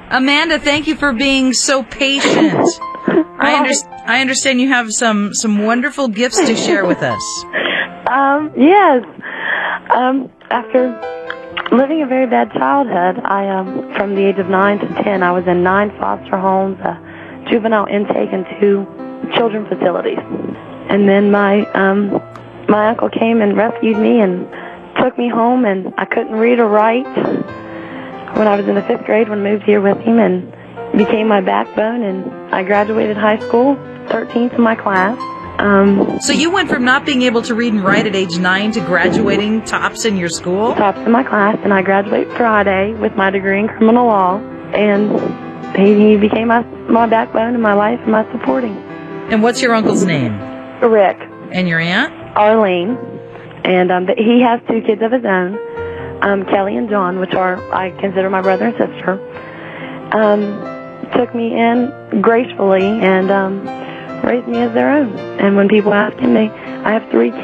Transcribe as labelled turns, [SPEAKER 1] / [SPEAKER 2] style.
[SPEAKER 1] Amanda, thank you for being so patient. I understand you have some wonderful gifts to share with us.
[SPEAKER 2] Yes. After living a very bad childhood, from the age of 9 to 10, I was in 9 foster homes, juvenile intake, and 2 children facilities. And then my uncle came and rescued me and took me home, and I couldn't read or write when I was in the 5th grade when I moved here with him, and became my backbone, and I graduated high school, 13th in my class.
[SPEAKER 1] So you went from not being able to read and write at age 9 to graduating tops in your school?
[SPEAKER 2] Tops in my class, and I graduated Friday with my degree in criminal law, and he became my backbone in my life and my supporting.
[SPEAKER 1] And what's your uncle's name?
[SPEAKER 2] Rick.
[SPEAKER 1] And your aunt?
[SPEAKER 2] Arlene. And he has 2 kids of his own, Kelly and John, which I consider my brother and sister. Took me in gracefully and raised me as their own. And when people ask me, I have 3 kids.